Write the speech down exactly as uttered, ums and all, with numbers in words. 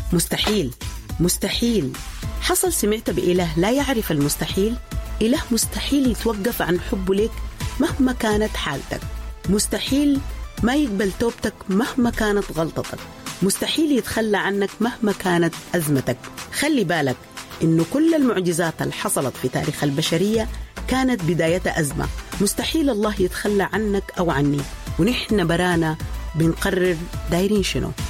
مستحيل مستحيل. حصل سمعت بإله لا يعرف المستحيل؟ إله مستحيل يتوقف عن حبه لك مهما كانت حالتك، مستحيل ما يقبل توبتك مهما كانت غلطتك، مستحيل يتخلى عنك مهما كانت أزمتك. خلي بالك إنه كل المعجزات اللي حصلت في تاريخ البشرية كانت بداية أزمة. مستحيل الله يتخلى عنك أو عني، ونحن برانا بنقرر دايرين شنو.